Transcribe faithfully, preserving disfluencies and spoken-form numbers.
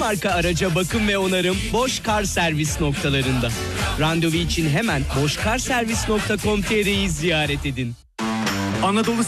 marka araca bakım ve onarım Boş Kar Servis noktalarında. Randevu için hemen boşkarservis nokta com nokta tr'yi ziyaret edin. Anadolu